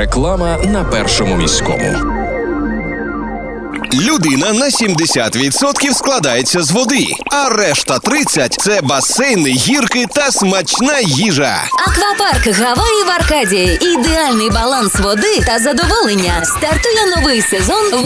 Реклама на Першому міському. Людина на 70% складається з води, а решта 30% – це басейни, гірки та смачна їжа. Аквапарк Гаваї в Аркадії. Ідеальний баланс води та задоволення. Стартує новий сезон